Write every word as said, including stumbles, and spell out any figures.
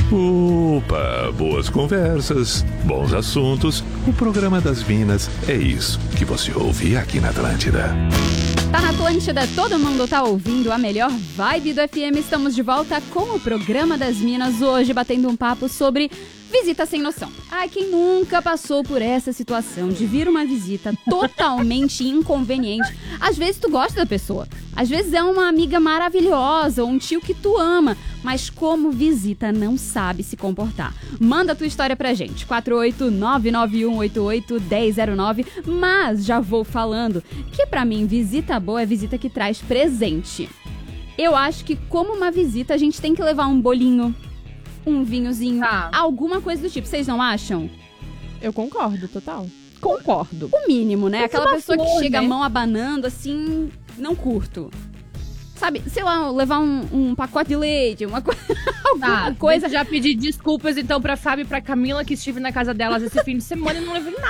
Opa, boas conversas, bons assuntos. O programa das Minas é isso que você ouve aqui na Atlântida. Tá na Atlântida, todo mundo tá ouvindo a melhor vibe do F M. Estamos de volta com o programa das Minas, hoje batendo um papo sobre visita sem noção. Ai, quem nunca passou por essa situação de vir uma visita totalmente inconveniente? Às vezes tu gosta da pessoa, às vezes é uma amiga maravilhosa, ou um tio que tu ama, mas como visita não sabe se comportar. Manda a tua história pra gente, quatro oito nove nove um oito oito um zero zero nove. Mas já vou falando que pra mim visita boa é visita que traz presente. Eu acho que como uma visita a gente tem que levar um bolinho, um vinhozinho, Ah. alguma coisa do tipo. Vocês não acham? Eu concordo, total. Concordo. O mínimo, né? Tem Aquela uma pessoa que flor, chega né? a mão abanando, assim, não curto. Sabe, sei lá, levar um, um pacote de leite, uma co... alguma Tá, coisa. já pedi desculpas então pra Fábio e pra Camila, que estive na casa delas esse fim de semana e não levei